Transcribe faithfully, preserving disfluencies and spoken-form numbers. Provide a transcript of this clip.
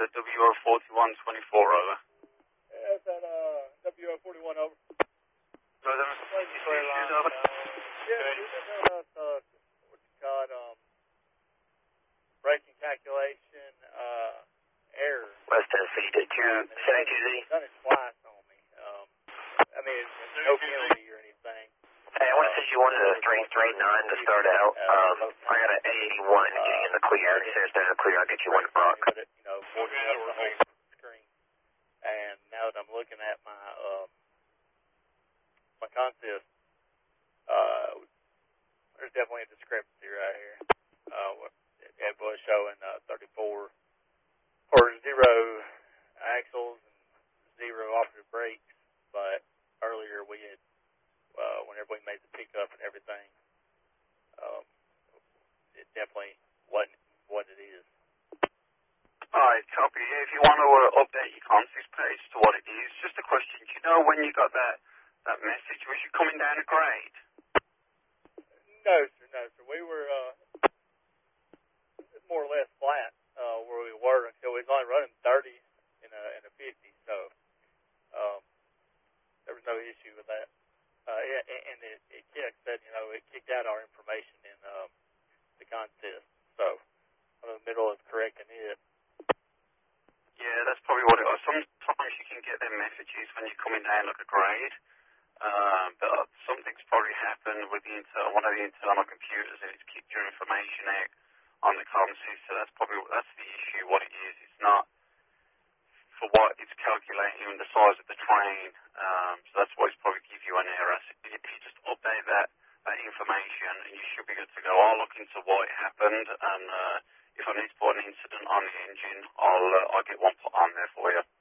to W O forty-one twenty-four, over. Yeah, it's at uh, W O forty-one, over. So there was any issues, over? Yeah, we've been doing us, uh, what's it called, um, braking calculation, uh, error. West Tennessee to two seventy-two Z. Done it twice on me. Um, I mean, it's, it's no penalty or anything. Hey, I want to send you one to three three nine to start out. Um, I got an A eighty-one getting in the clear. As soon as there's a clear, I'll get you one to Brock. But it, you know, forty up the whole screen. And now that I'm looking at my, um, my consist, uh, there's definitely a discrepancy right here. Uh, it, it was showing, uh, thirty-four, or zero axles and zero operative brakes, but earlier we had, uh, whenever we made the pickup and everything, um, it definitely wasn't what it is. Alright, copy. If you want to uh, update your consist page to what it is, just a question. Do you know when you got that, that message? Was you coming down a grade? No, sir, no, sir. We were, uh, more or less flat, uh, where we were until we was only running thirty and a, and a fifty, so, um, there was no issue with that. Uh, and it, it kicked, said, you know, it kicked out our information in, um, the contest, so I'm in the middle of correcting it. Yeah, that's probably what it was. Sometimes you can get them messages when you're coming down like a grade, um, but something's probably happened with the inter- one of the internal computers and it's kicked your information out on the consist, so that's probably, that's the issue, what it is. It's not for what it's calculating the size of the train, um, so that's why it's probably give you an error. So if you just update that, that information and you should be good to go. I'll look into why it happened and uh, if I need to put an incident on the engine, I'll, uh, I'll get one put on there for you.